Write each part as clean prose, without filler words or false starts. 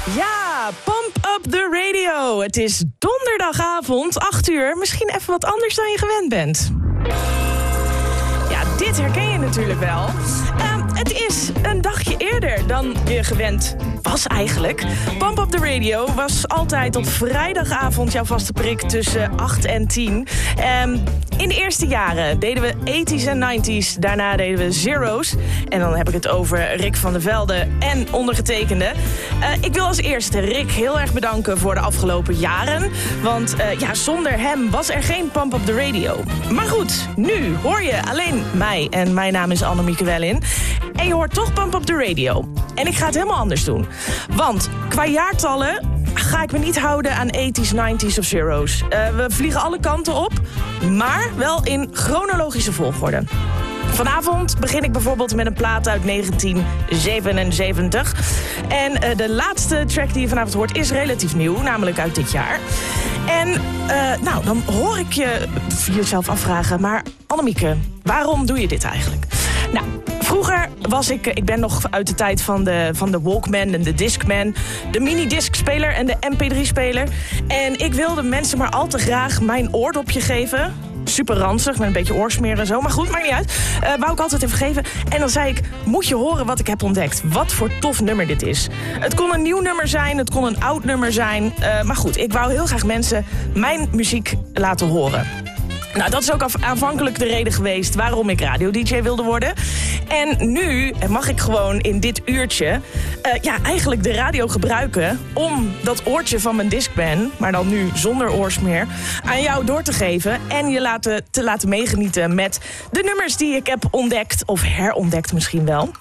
Ja, pump up the radio. Het is donderdagavond, 8 uur. Misschien even wat anders dan je gewend bent. Ja, dit herken je natuurlijk wel. Het is een dagje eerder dan je gewend was eigenlijk. Pump Up The Radio was altijd op vrijdagavond jouw vaste prik tussen 8 en 10. In de eerste jaren deden we 80s en 90s. Daarna deden we zero's. En dan heb ik het over Rick van der Velde en ondergetekende. Ik wil als eerste Rick heel erg bedanken voor de afgelopen jaren. Want zonder hem was er geen Pump Up The Radio. Maar goed, nu hoor je alleen mij. En mijn naam is Annemieke Wellin. En je hoort toch Pump Up The Radio. En ik ga het helemaal anders doen. Want qua jaartallen ga ik me niet houden aan 80s, 90s of zero's. We vliegen alle kanten op, maar wel in chronologische volgorde. Vanavond begin ik bijvoorbeeld met een plaat uit 1977. En de laatste track die je vanavond hoort is relatief nieuw, namelijk uit dit jaar. En dan hoor ik je jezelf afvragen, maar Annemieke, waarom doe je dit eigenlijk? Nou, vroeger was ik ben nog uit de tijd van de Walkman en de Discman, de minidiscspeler en de MP3-speler. En ik wilde mensen maar al te graag mijn oordopje geven. Super ranzig, met een beetje oorsmeren en zo. Maar goed, maakt niet uit. Wou ik altijd even geven. En dan zei ik, moet je horen wat ik heb ontdekt. Wat voor tof nummer dit is. Het kon een nieuw nummer zijn, het kon een oud nummer zijn. Maar goed, ik wou heel graag mensen mijn muziek laten horen. Nou, dat is ook aanvankelijk de reden geweest waarom ik radio-dj wilde worden. En nu mag ik gewoon in dit uurtje eigenlijk de radio gebruiken om dat oortje van mijn Discman, maar dan nu zonder oorsmeer, aan jou door te geven en je te laten meegenieten met de nummers die ik heb ontdekt, of herontdekt misschien wel.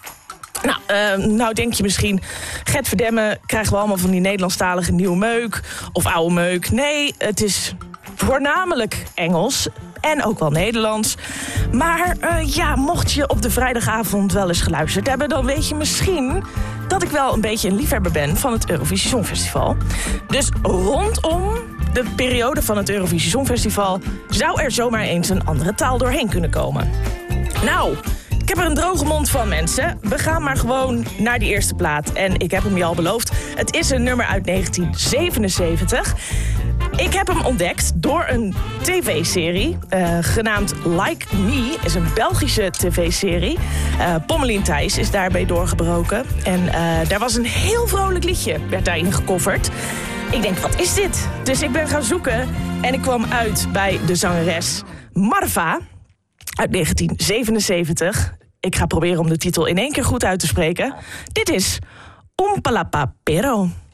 Nou denk je misschien, Gert Verdemme, krijgen we allemaal van die Nederlandstalige nieuwe meuk of oude meuk. Nee, het is voornamelijk Engels en ook wel Nederlands. Maar mocht je op de vrijdagavond wel eens geluisterd hebben, dan weet je misschien dat ik wel een beetje een liefhebber ben van het Eurovisie Songfestival. Dus rondom de periode van het Eurovisie Songfestival zou er zomaar eens een andere taal doorheen kunnen komen. Nou, ik heb er een droge mond van, mensen. We gaan maar gewoon naar die eerste plaat. En ik heb hem je al beloofd. Het is een nummer uit 1977. Ik heb hem ontdekt door een tv-serie genaamd Like Me. Is een Belgische tv-serie. Pommelien Thijs is daarbij doorgebroken. En daar was een heel vrolijk liedje, werd daarin gecoverd. Ik denk, wat is dit? Dus ik ben gaan zoeken en ik kwam uit bij de zangeres Marva uit 1977. Ik ga proberen om de titel in één keer goed uit te spreken. Dit is Un Palapapero.